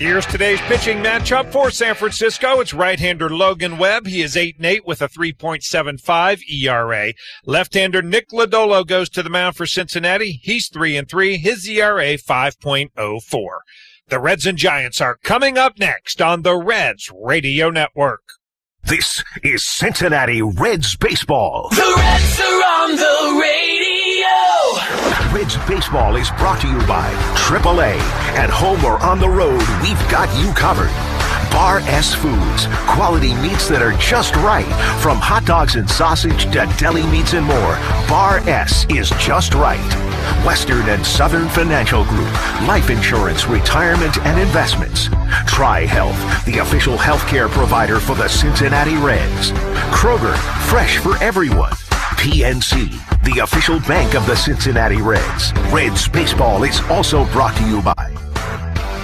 Here's today's pitching matchup for San Francisco. It's right-hander Logan Webb. He is 8-8 with a 3.75 ERA. Left-hander Nick Lodolo goes to the mound for Cincinnati. He's 3-3. His ERA 5.04. The Reds and Giants are coming up next on the Reds Radio Network. This is Cincinnati Reds baseball. The Reds are on the radio. Reds baseball is brought to you by AAA. At home or on the road, we've got you covered. Bar S Foods, quality meats that are just right. From hot dogs and sausage to deli meats and more, Bar S is just right. Western and Southern Financial Group, life insurance, retirement, and investments. Tri-Health, the official healthcare provider for the Cincinnati Reds. Kroger, fresh for everyone. PNC, the official bank of the Cincinnati Reds. Reds baseball is also brought to you by